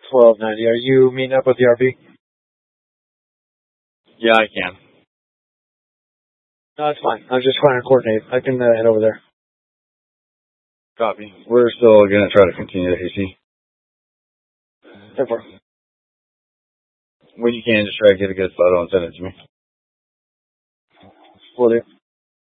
1290. Are you meeting up with the RP? Yeah, I can. No, that's fine. I was just trying to coordinate. I can head over there. Copy. We're still going to try to continue the AC. Therefore. When you can, just try to get a good photo and send it to me. Will do.